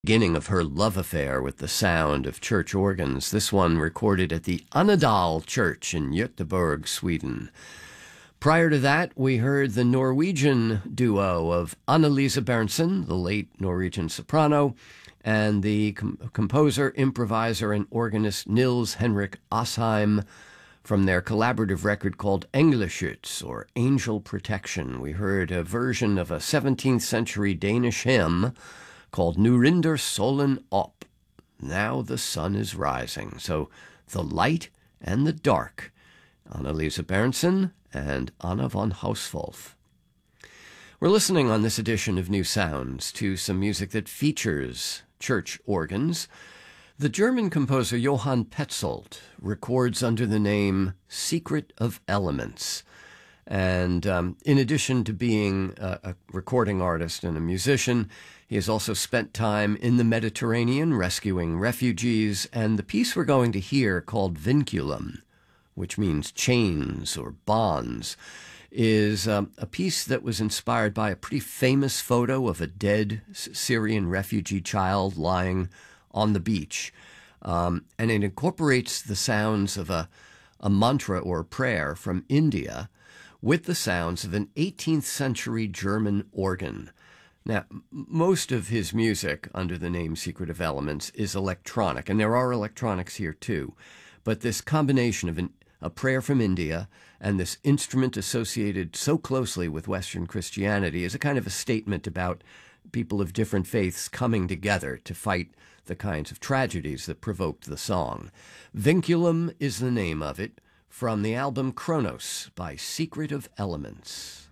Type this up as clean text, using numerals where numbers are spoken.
Beginning of her love affair with the sound of church organs, this one recorded at the Annedal Church in Göteborg, Sweden. Prior to that, we heard the Norwegian duo of Anna-Lisa Berntsen, the late Norwegian soprano, and the composer, improviser, and organist Nils Henrik Asheim from their collaborative record called Engleschütz, or Angel Protection. We heard a version of a 17th century Danish hymn called Nu rinder solen op. Now the sun is rising. So the light and the dark. Anna-Lisa Berntsen and Anna von Hauswolf. We're listening on this edition of New Sounds to some music that features church organs. The German composer Johann Petzold records under the name Secret of Elements. And in addition to being a recording artist and a musician, he has also spent time in the Mediterranean rescuing refugees, and the piece we're going to hear, called Vinculum, which means chains or bonds, is a piece that was inspired by a pretty famous photo of a dead Syrian refugee child lying on the beach. And it incorporates the sounds of a mantra or prayer from India with the sounds of an 18th century German organ. Now, most of his music under the name Secret of Elements is electronic, and there are electronics here too. But this combination of a prayer from India and this instrument associated so closely with Western Christianity is a kind of a statement about people of different faiths coming together to fight the kinds of tragedies that provoked the song. Vinculum is the name of it, from the album Kronos by Secret of Elements.